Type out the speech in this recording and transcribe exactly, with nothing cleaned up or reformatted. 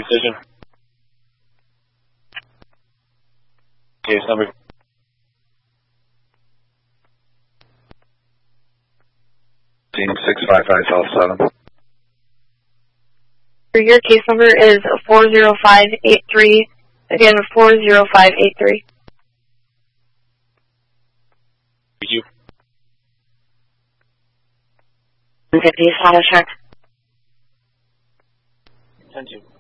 Precision. Case number. six five five South seven. Your case number is four zero five eight three. Again, four zero five eight three. Thank you. fifty auto check. ten two.